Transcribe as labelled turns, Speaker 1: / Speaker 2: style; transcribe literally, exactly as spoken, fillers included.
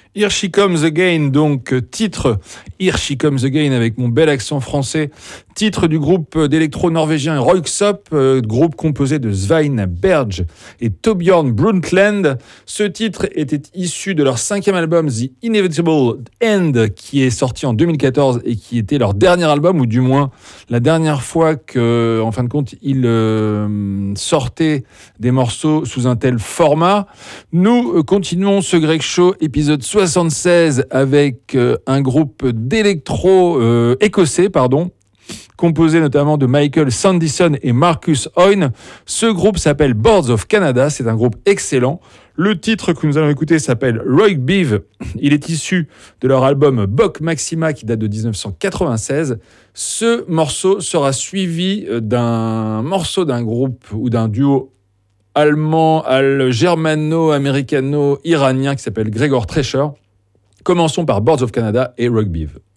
Speaker 1: Here She Comes Again, donc titre Here She Comes Again avec mon bel accent français, titre du groupe d'électro norvégien Röyksopp, euh, groupe composé de Svein Berge et Torbjørn Brundtland. Ce titre était issu de leur cinquième album The Inevitable End, qui est sorti en deux mille quatorze et qui était leur dernier album, ou du moins la dernière fois que, en fin de compte, ils euh, sortaient des morceaux sous un tel format. Nous euh, continuons ce Greg Show épisode soixante-seize avec euh, un groupe d'électro euh, écossais, pardon, composé notamment de Michael Sandison et Marcus Hoyne. Ce groupe s'appelle Boards of Canada, c'est un groupe excellent. Le titre que nous allons écouter s'appelle Röykbiv. Il est issu de leur album Bok Maxima qui date de dix-neuf cent quatre-vingt-seize. Ce morceau sera suivi d'un morceau d'un groupe ou d'un duo allemand, germano-américano-iranien qui s'appelle Gregor Trescher. Commençons par Boards of Canada et Röykbiv.